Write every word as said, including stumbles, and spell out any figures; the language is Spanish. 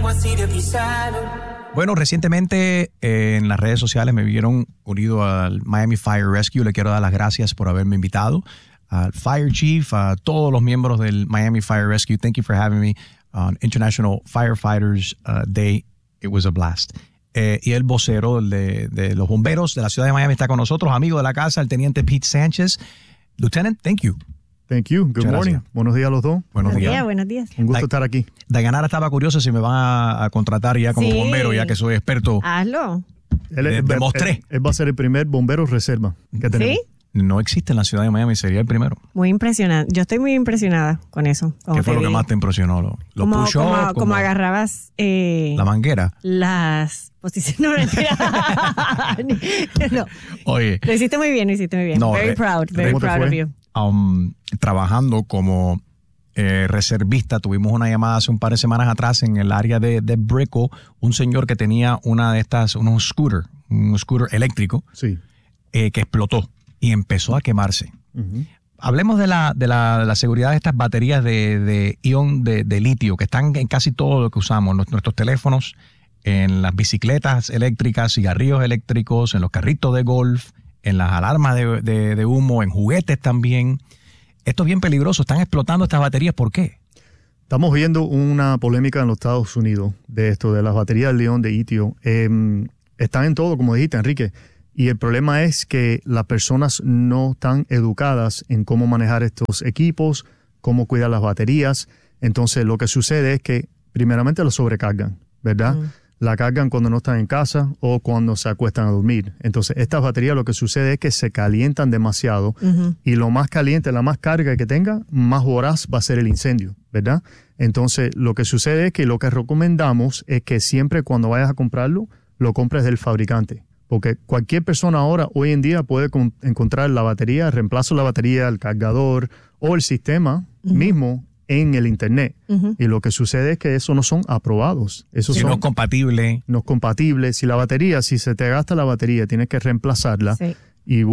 Bueno, recientemente eh, en las redes sociales me vieron unido al Miami Fire Rescue. Le quiero dar las gracias por haberme invitado. Al Fire Chief, a todos los miembros del Miami Fire Rescue. Thank you for having me on International Firefighters uh, Day. It was a blast. Eh, y el vocero de, de los bomberos de la ciudad de Miami está con nosotros, amigo de la casa, el teniente Pete Sánchez. Lieutenant, thank you. Thank you. Good Muchas morning. Gracias. Buenos días a los dos. Buenos, buenos días. días. Buenos días. Un gusto Da- estar aquí. Dayanara estaba curiosa si me van a, a contratar ya como Sí. bombero, ya que soy experto. Hazlo. Él, De- él- demostré. él- él va a ser el primer bombero reserva que tenemos. ¿Sí? No existe en la ciudad de Miami, sería el primero. Muy impresionante. Yo estoy muy impresionada con eso. como ¿Qué fue te lo que vi. más te impresionó? Lo, lo como, push-up, como, como como agarrabas eh, la manguera. las posiciones. No, mentira. No, Oye, lo hiciste muy bien, lo hiciste muy bien. No, very re- proud, very ¿cómo te proud fue? of you. um, trabajando como eh, reservista, tuvimos una llamada hace un par de semanas atrás en el área de, de Brickell, un señor que tenía una de estas, unos scooter, un scooter eléctrico Sí. eh, que explotó y empezó a quemarse. Ujú. Hablemos de la, de la, de la seguridad de estas baterías de, de ion de, de litio que están en casi todo lo que usamos, Nuest- nuestros teléfonos, en las bicicletas eléctricas, cigarrillos eléctricos, en los carritos de golf, en las alarmas de, de, de humo, en juguetes también. Esto es bien peligroso, están explotando estas baterías, ¿por qué? Estamos viendo una polémica en los Estados Unidos de esto, de las baterías de litio de litio. Eh, están en todo, como dijiste, Enrique. Y el problema es que las personas no están educadas en cómo manejar estos equipos, cómo cuidar las baterías. Entonces, lo que sucede es que primeramente lo sobrecargan, ¿verdad? Mm. La cargan cuando no están en casa o cuando se acuestan a dormir. Entonces, estas baterías lo que sucede es que se calientan demasiado Ujú. y lo más caliente, la más carga que tenga, más voraz va a ser el incendio, ¿verdad? Entonces, lo que sucede es que lo que recomendamos es que siempre cuando vayas a comprarlo, lo compres del fabricante. Porque cualquier persona ahora, hoy en día, puede con- encontrar la batería, el reemplazo de la batería, el cargador o el sistema mismo en el internet. Ujú. Y lo que sucede es que esos no son aprobados. Esos Si son no es compatible. no compatibles. Si la batería, si se te gasta la batería, tienes que reemplazarla Sí. y